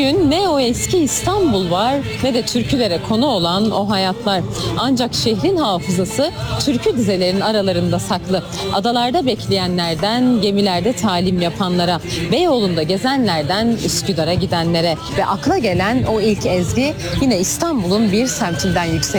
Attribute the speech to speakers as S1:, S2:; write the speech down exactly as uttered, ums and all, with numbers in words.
S1: Bugün ne o eski İstanbul var ne de türkülere konu olan o hayatlar. Ancak şehrin hafızası türkü dizelerinin aralarında saklı. Adalarda bekleyenlerden gemilerde talim yapanlara, Beyoğlu'nda gezenlerden Üsküdar'a gidenlere ve akla gelen o ilk ezgi yine İstanbul'un bir semtinden yükseliyor.